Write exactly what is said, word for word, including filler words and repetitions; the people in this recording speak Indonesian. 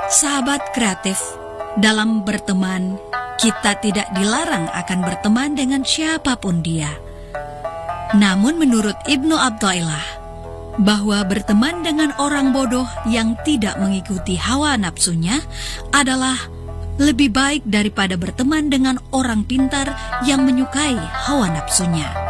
Sahabat kreatif, dalam berteman, kita tidak dilarang akan berteman dengan siapapun dia. Namun menurut Ibnu Athaillah, bahwa berteman dengan orang bodoh yang tidak mengikuti hawa nafsunya adalah lebih baik daripada berteman dengan orang pintar yang menyukai hawa nafsunya.